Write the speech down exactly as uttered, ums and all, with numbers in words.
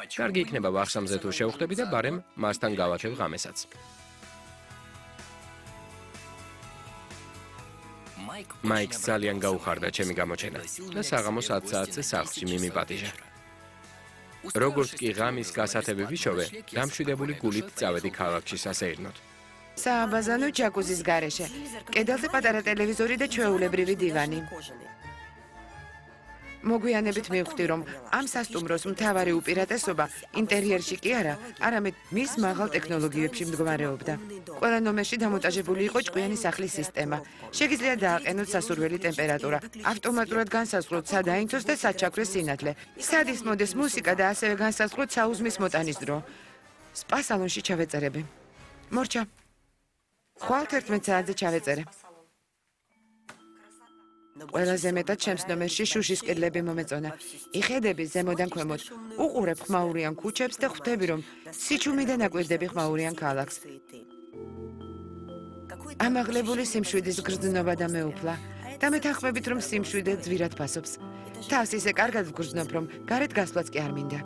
კარგი იქნება ვახსამზე თუ შევხვდები და ბარემ მასთან გავაკეთებ ღამესაც. მაიკს ძალიან გაუხარდა ჩემი გამოჩენა და საღამოს ათ საათზე სახლში მიმიპატიჟა. როგორც კი ღამის გასათები ვიშოვე, დამშვიდებული გულით წავედი ქალაქში სასეირნოდ. სააბაზანო ჯაკუზის გარეშე. კედელზე პატარა ტელევიზორი და ჩვეულებრივი დივანი. მოგვიანებით მივხვდი, რომ ამ სასტუმროს მთავარი უპირატესობა ინტერიერში კი არა, არამედ მის მაღალ ტექნოლოგიებში მდგომარეობდა. ყველა ნომერში დამონტაჟებული იყო ჭკვიანი სახლის სისტემა. შეგიძლია დააყენოთ სასურველი ტემპერატურა, ავტომატურად განსაზღვროთ სად აინთოს და სად ჩაქვდეს სინათლე. სად ისმოდეს მუსიკა და ასევე განსაზღვროთ საუზმის მოტანის დრო. სპა სალონში ჩავეწერები. მორჩა. ხვალ თერთმეტ საათზე ჩავეწერე. ყველაზე მეტად ჩემს ნომერში შუშის კედლები მომეწონა. იხედები ზემოდან ქვემოთ, უყურებ ხმაურიან ქუჩებს და ხვდები, რომ სიჩუმიდან აკვირდები ხმაურიან ქალაქს. ამაღლებული სიმშვიდის გრძნობა და მეუფლა და მეთანხმებით, რომ სიმშვიდე ძვირად ფასობს. თავს ისე კარგად ვგრძნობ, რომ გარეთ გასვლაც კი არ მინდა.